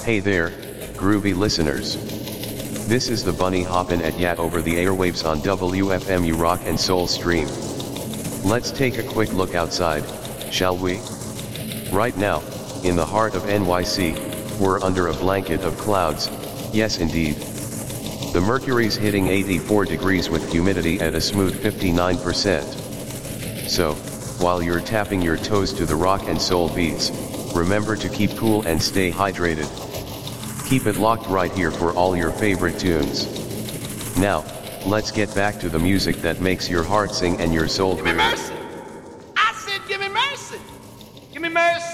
Hey there, groovy listeners. This is the Bunny hoppin' at ya over the airwaves on WFMU Rock and Soul Stream. Let's take a quick look outside, shall we? Right now, in the heart of NYC, we're under a blanket of clouds, yes indeed. The mercury's hitting 84 degrees with humidity at a smooth 59%. So, while you're tapping your toes to the rock and soul beats, remember to keep cool and stay hydrated. Keep it locked right here for all your favorite tunes. Now, let's get back to the music that makes your heart sing and your soul Give me groove. mercy. I said, give me mercy. Give me mercy.